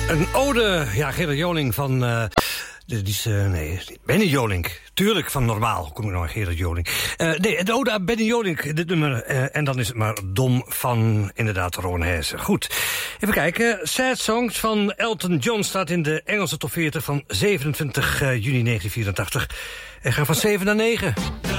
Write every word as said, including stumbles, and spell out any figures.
Een ode, ja, Gerard Joling van... Uh, die is, uh, nee, Benny Jolink. Tuurlijk, van Normaal. Kom ik nou aan Gerard Joling. Uh, nee, de ode aan Benny Jolink, dit nummer. Uh, en dan is het maar dom van, inderdaad, Ron Heesen. Goed, even kijken. Sad Songs van Elton John staat in de Engelse top veertig van zevenentwintig juni negentien vierentachtig. En gaan van zeven naar negen.